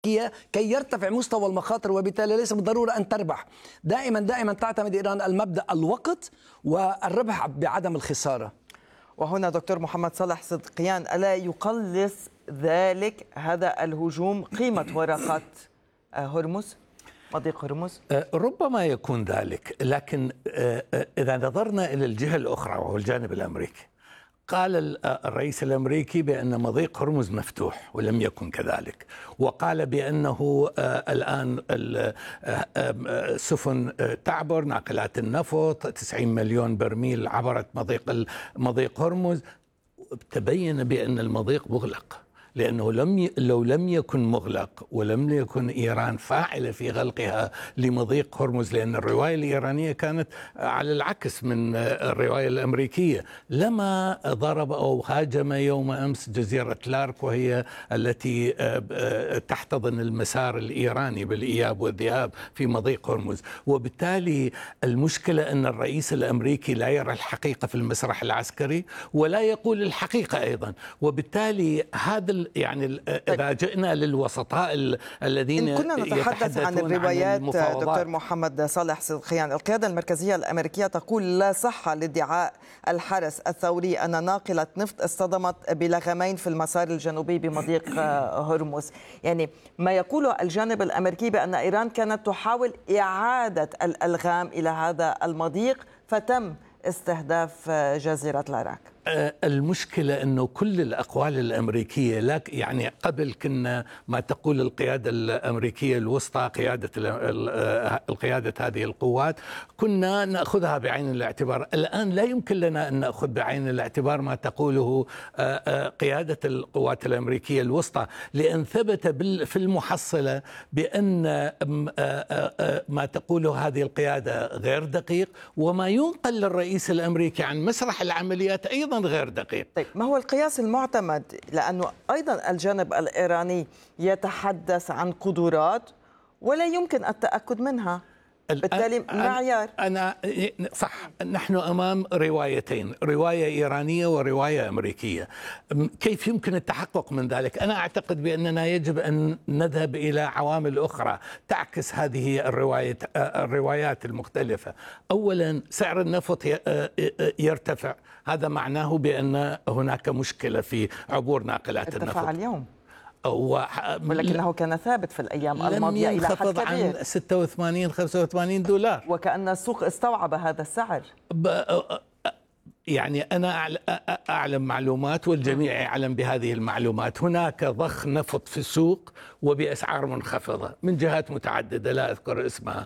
كي يرتفع مستوى المخاطر، وبالتالي ليس بالضرورة أن تربح. دائما تعتمد إيران المبدأ الوقت والربح بعدم الخسارة. وهنا دكتور محمد صالح صدقيان، ألا يقلص ذلك هذا الهجوم قيمة ورقة هرمز، مضيق هرمز؟ ربما يكون ذلك، لكن إذا نظرنا إلى الجهة الأخرى وهو الجانب الأمريكي، قال الرئيس الأمريكي بأن مضيق هرمز مفتوح ولم يكن كذلك، وقال بأنه الآن السفن تعبر ناقلات النفط 90 مليون برميل عبرت مضيق هرمز. تبين بأن المضيق مغلق، لأنه لو لم يكن مغلق ولم يكن إيران فاعلة في غلقها لمضيق هرمز، لأن الرواية الإيرانية كانت على العكس من الرواية الأمريكية، لما ضرب أو هاجم يوم أمس جزيرة لارك، وهي التي تحتضن المسار الإيراني بالإياب والذهاب في مضيق هرمز. وبالتالي المشكلة أن الرئيس الأمريكي لا يرى الحقيقة في المسرح العسكري ولا يقول الحقيقة أيضا، وبالتالي هذا يعني إذا جئنا للوسطاء الذين إن كنا نتحدث عن الروايات دكتور محمد صالح صدقيان، القيادة المركزية الأمريكية تقول لا صحة لادعاء الحرس الثوري أن ناقلة نفط اصطدمت بلغمين في المسار الجنوبي بمضيق هرمز. يعني ما يقوله الجانب الأمريكي بأن إيران كانت تحاول إعادة الألغام إلى هذا المضيق فتم استهداف جزيرة لاراك. المشكلة أنه كل الأقوال الأمريكية يعني قبل كنا ما تقول القيادة الأمريكية الوسطى القيادة هذه القوات كنا نأخذها بعين الاعتبار. الآن لا يمكن لنا أن نأخذ بعين الاعتبار ما تقوله قيادة القوات الأمريكية الوسطى، لأن ثبت في المحصلة بأن ما تقوله هذه القيادة غير دقيق، وما ينقل للرئيس الأمريكي عن مسرح العمليات أيضا غير دقيق. طيب ما هو القياس المعتمد؟ لأنه أيضا الجانب الإيراني يتحدث عن قدرات ولا يمكن التأكد منها، بالتالي معيار. أنا صح، نحن أمام روايتين، رواية إيرانية ورواية أمريكية. كيف يمكن التحقق من ذلك؟ أنا أعتقد بأننا يجب أن نذهب إلى عوامل أخرى تعكس هذه الروايات المختلفة. أولا سعر النفط يرتفع، هذا معناه بأن هناك مشكلة في عبور ناقلات النفط. ارتفع اليوم ولكنه كان ثابت في الأيام الماضية إلى حد كبير، عن 86-85 دولار، وكأن السوق استوعب هذا السعر. يعني أنا أعلم معلومات والجميع يعلم بهذه المعلومات، هناك ضخ نفط في السوق وبأسعار منخفضة من جهات متعددة لا أذكر اسمها.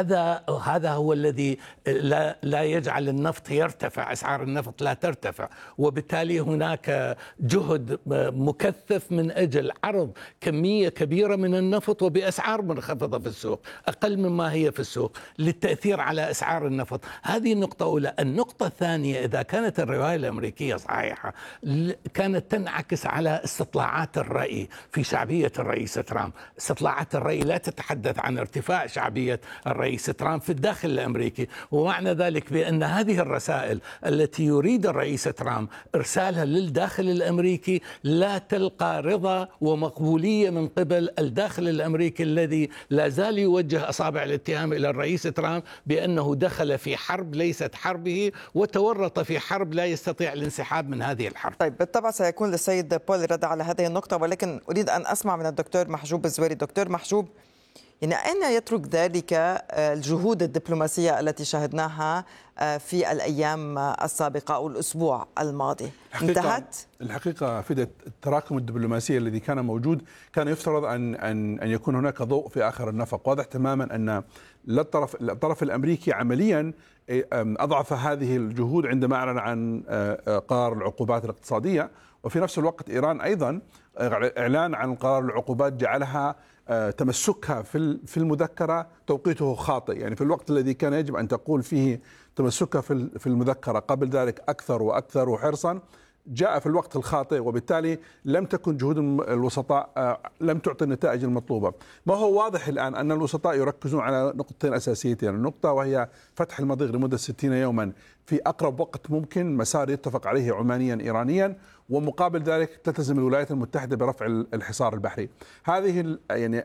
هذا هو الذي لا يجعل النفط يرتفع، أسعار النفط لا ترتفع، وبالتالي هناك جهد مكثف من أجل عرض كمية كبيرة من النفط وبأسعار منخفضة في السوق، أقل مما هي في السوق، للتأثير على أسعار النفط. هذه النقطة أولى. النقطة الثانية، إذا كانت الرواية الأمريكية صحيحة كانت تنعكس على استطلاعات الرأي في شعبية الرئيس ترامب. استطلاعات الرأي لا تتحدث عن ارتفاع شعبية الرئيس ترامب في الداخل الأمريكي، ومعنى ذلك بأن هذه الرسائل التي يريد الرئيس ترامب إرسالها للداخل الأمريكي لا تلقى رضا ومقبولية من قبل الداخل الأمريكي الذي لا زال يوجه أصابع الاتهام إلى الرئيس ترامب بأنه دخل في حرب ليست حربه وتورط في حرب لا يستطيع الانسحاب من هذه الحرب. طيب بالطبع سيكون للسيد بول رد على هذه النقطة، ولكن أريد أن أسمع من الدكتور محجوب الزويري. دكتور محجوب، يعني أين يترك ذلك الجهود الدبلوماسية التي شاهدناها في الأيام السابقة أو الأسبوع الماضي؟ انتهت؟ الحقيقة في التراكم الدبلوماسي الذي كان موجود كان يفترض أن يكون هناك ضوء في آخر النفق. واضح تماما أن الطرف الأمريكي عمليا أضعف هذه الجهود عندما أعلن عن قرار العقوبات الاقتصادية، وفي نفس الوقت إيران أيضا إعلان عن قرار العقوبات جعلها تمسكها في المذكرة توقيته خاطئ. يعني في الوقت الذي كان يجب أن تقول فيه تمسكها في المذكرة قبل ذلك أكثر وأكثر حرصا، جاء في الوقت الخاطئ، وبالتالي لم تكن جهود الوسطاء لم تعطي النتائج المطلوبة. ما هو واضح الآن أن الوسطاء يركزون على نقطتين أساسيتين، النقطة وهي فتح المضيق لمدة 60 يوما في أقرب وقت ممكن، مسار يتفق عليه عمانيا إيرانيا، ومقابل ذلك تلتزم الولايات المتحدة برفع الحصار البحري. هذه يعني